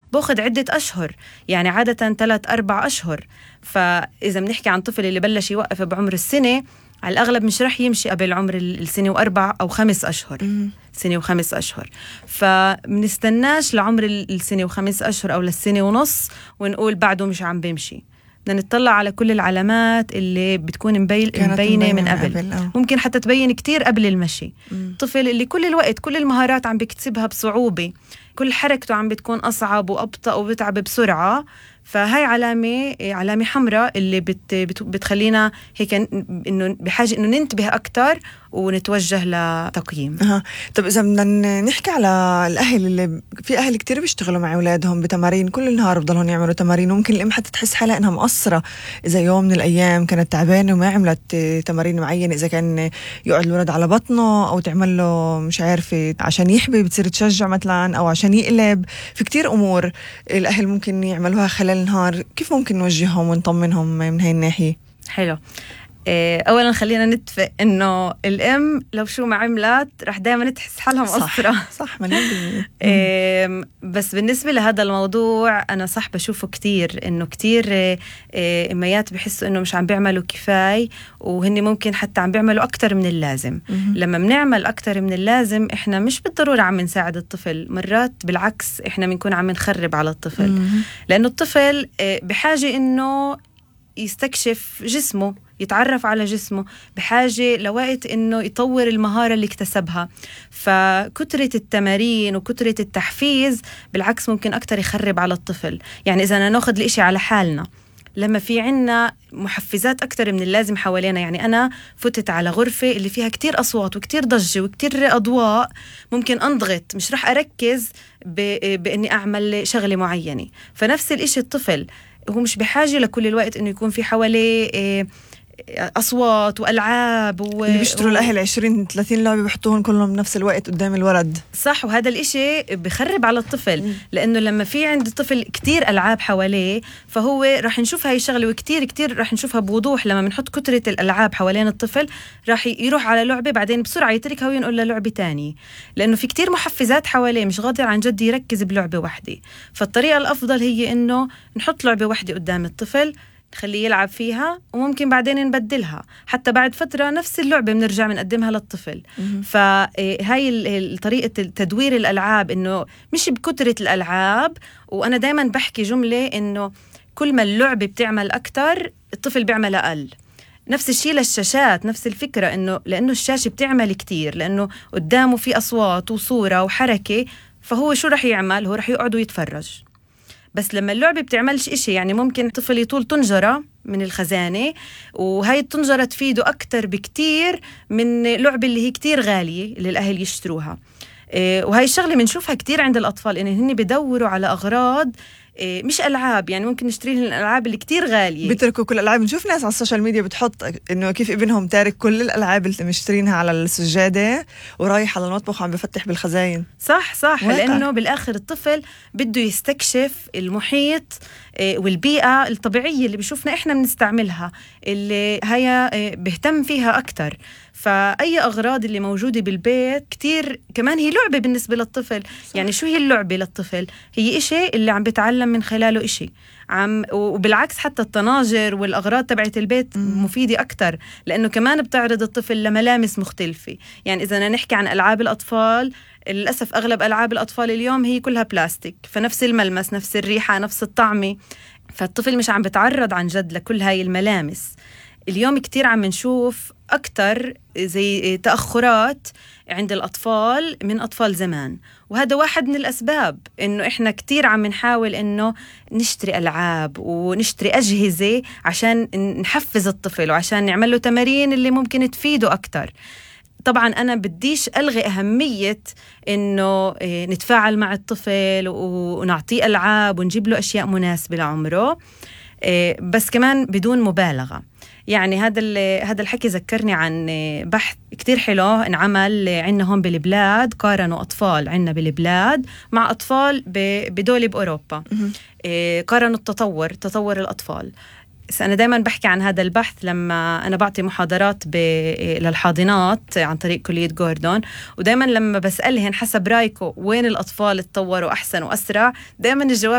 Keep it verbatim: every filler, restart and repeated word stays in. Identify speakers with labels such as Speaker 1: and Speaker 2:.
Speaker 1: بأخذ عدة أشهر، يعني عادة ثلاث أربع أشهر. فإذا بنحكي عن طفل اللي بلش يوقف بعمر السنة، على الأغلب مش رح يمشي قبل عمر السنة وأربع أو خمس أشهر. سنة وخمس أشهر. فمنستناش لعمر السنة وخمس أشهر أو للسنة ونص ونقول بعده مش عم بيمشي. بدنا نطلع على كل العلامات اللي بتكون مبينة من قبل, قبل ممكن حتى تبين كتير قبل المشي. طفل اللي كل الوقت كل المهارات عم بيكتسبها بصعوبة، كل حركته عم بتكون أصعب وأبطأ وبتعب بسرعة، فهاي علامة علامة حمراء اللي بت بت بتخلينا هيك إنه بحاجة إنه ننتبه أكتر ونتوجه لتقييم.
Speaker 2: أه. طب إذا بدنا نحكي على الأهل، اللي في أهل كتير بيشتغلوا مع أولادهم بتمارين كل النهار، بضلهم يعملوا تمارين، وممكن الأم حتى تحس حالها إنها مقصرة إذا يوم من الأيام كانت تعبانة وما عملت تمارين معينة، إذا كان يقعد الولد على بطنه أو تعمل له مش عارفة عشان يحبي بتصير تشجع مثلا، أو عشان يقلب. في كتير أمور الأهل ممكن يعملوها خلال النهار. كيف ممكن نوجههم ونطمنهم من هاي الناحية؟
Speaker 1: حلو. أولا خلينا نتفق إنه الأم لو شو ما عملت رح دايما تحس حالها مقصرة.
Speaker 2: صح, صح مليون
Speaker 1: بس بالنسبة لهذا الموضوع أنا صح بشوفه كتير، إنه كتير أميات بحسوا إنه مش عم بيعملوا كفاية، وهن ممكن حتى عم بيعملوا أكتر من اللازم. لما بنعمل أكتر من اللازم إحنا مش بالضرورة عم نساعد الطفل، مرات بالعكس إحنا بنكون عم نخرب على الطفل. لأنه الطفل بحاجة إنه يستكشف جسمه، يتعرف على جسمه، بحاجة لوقت إنه يطور المهارة اللي اكتسبها. فكترة التمارين وكترة التحفيز بالعكس ممكن أكتر يخرب على الطفل. يعني إذا أنا ناخد الإشي على حالنا، لما في عنا محفزات أكتر من اللازم حوالينا، يعني أنا فتت على غرفة اللي فيها كتير أصوات وكتير ضجة وكتير أضواء، ممكن أنضغط، مش رح أركز بإني أعمل شغلة معينة. فنفس الإشي الطفل هو مش بحاجة لكل الوقت إنه يكون في حواليه أصوات وألعاب و...
Speaker 2: اللي بيشتروا و... الأهل عشرين ثلاثين لعبة بيحطوهم كلهم بنفس الوقت قدام الولد.
Speaker 1: صح. وهذا الإشي بخرب على الطفل، م. لأنه لما في عند الطفل كتير ألعاب حواليه، فهو رح نشوف هاي الشغلة وكتير كتير رح نشوفها بوضوح. لما بنحط كترة الألعاب حوالين الطفل رح يروح على لعبة، بعدين بسرعة يتركها وينقل للعبة تانية، لأنه في كتير محفزات حواليه، مش قادر عن جد يركز بلعبة واحدة. فالطريقة الأفضل هي إنه نحط لعبة واحدة قدام الطفل، نخليه يلعب فيها، وممكن بعدين نبدلها، حتى بعد فترة نفس اللعبة بنرجع بنقدمها للطفل. فهاي طريقة تدوير الألعاب، إنه مش بكترة الألعاب. وأنا دايما بحكي جملة إنه كل ما اللعبة بتعمل أكتر الطفل بيعمل أقل. نفس الشيء للشاشات، نفس الفكرة، إنه لأنه الشاشة بتعمل كتير، لأنه قدامه في أصوات وصورة وحركة، فهو شو رح يعمل؟ هو رح يقعد ويتفرج. بس لما اللعبة بتعملش إشي، يعني ممكن طفل يطول طنجرة من الخزانة، وهاي الطنجرة تفيده أكتر بكتير من لعبة اللي هي كتير غالية اللي الأهل يشتروها. وهاي الشغلة بنشوفها كتير عند الأطفال، إن هن بدوروا على أغراض مش ألعاب. يعني ممكن نشتري لهم الألعاب اللي كتير غالية،
Speaker 2: بيتركوا كل الألعاب. نشوف ناس على السوشيال ميديا بتحط إنه كيف ابنهم تارك كل الألعاب اللي مشترينها على السجادة ورايح على المطبخ وعم بفتح بالخزاين.
Speaker 1: صح صح واقع. لأنه بالآخر الطفل بده يستكشف المحيط والبيئة الطبيعية اللي بشوفنا إحنا بنستعملها، اللي هي بهتم فيها أكتر. فأي أغراض اللي موجودة بالبيت كتير كمان هي لعبة بالنسبة للطفل. صح. يعني شو هي اللعبة للطفل؟ هي إشي اللي عم بتعلم من خلاله إشي عم. وبالعكس حتى الطناجر والأغراض تبعت البيت م. مفيدة أكتر، لأنه كمان بتعرض الطفل لملامس مختلفة. يعني إذا نحكي عن ألعاب الأطفال، للأسف أغلب ألعاب الأطفال اليوم هي كلها بلاستيك، فنفس الملمس، نفس الريحة، نفس الطعمة، فالطفل مش عم بتعرض عن جد لكل هاي الملامس. اليوم كتير عم نشوف أكتر زي تأخرات عند الأطفال من أطفال زمان، وهذا واحد من الأسباب إنه إحنا كتير عم نحاول إنه نشتري ألعاب ونشتري أجهزة عشان نحفز الطفل وعشان نعمل له تمارين اللي ممكن تفيده أكتر. طبعا أنا بديش ألغي أهمية إنه نتفاعل مع الطفل ونعطيه ألعاب ونجيب له أشياء مناسبة لعمره، بس كمان بدون مبالغة. يعني هذا هذا الحكي ذكرني عن بحث كتير حلو انعمل عنا هون بالبلاد، قارنوا أطفال عنا بالبلاد مع أطفال بدول بأوروبا، قارنوا التطور تطور الأطفال. أنا دايما بحكي عن هذا البحث لما أنا بعطي محاضرات للحاضنات عن طريق كلية جوردون، ودايما لما بسألهن حسب رأيكم وين الأطفال اتطوروا أحسن وأسرع، دايما الجواب